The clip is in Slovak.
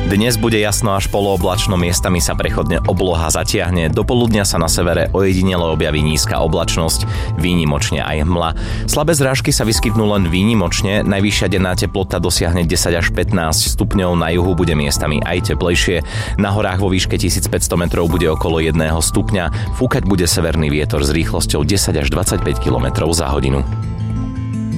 Dnes bude jasno až polooblačno, miestami sa prechodne obloha zatiahne. Do poludnia sa na severe ojedinele objaví nízka oblačnosť, výnimočne aj hmla. Slabé zrážky sa vyskytnú len výnimočne, najvyššia denná teplota dosiahne 10 až 15 stupňov, na juhu bude miestami aj teplejšie. Na horách vo výške 1500 metrov bude okolo 1 stupňa, fúkať bude severný vietor s rýchlosťou 10 až 25 km za hodinu.